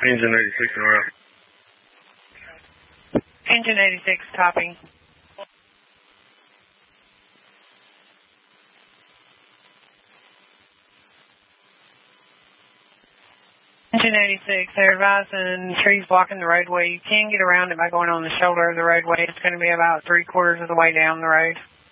Engine 86 en route. Engine 86 topping. Engine 86, they're advising trees blocking the roadway. You can get around it by going on the shoulder of the roadway. It's going to be about 3/4 of the way down the road.